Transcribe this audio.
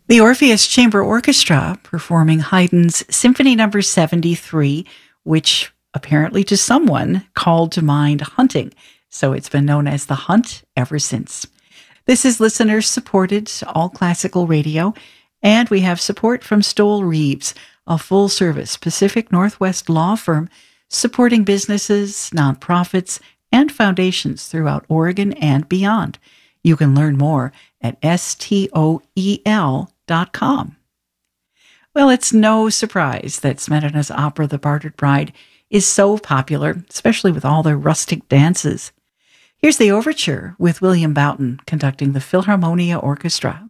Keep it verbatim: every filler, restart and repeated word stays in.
The Orpheus Chamber Orchestra performing Haydn's Symphony Number seventy-three, which apparently to someone called to mind hunting, so it's been known as the Hunt ever since. This is listener-supported all classical radio, and we have support from Stoll Reeves, a full-service Pacific Northwest law firm supporting businesses, nonprofits, and foundations throughout Oregon and beyond. You can learn more at S T O E L dot com. Well, it's no surprise that Smetana's opera The Bartered Bride is so popular, especially with all the rustic dances. Here's the overture with William Boughton conducting the Philharmonia Orchestra.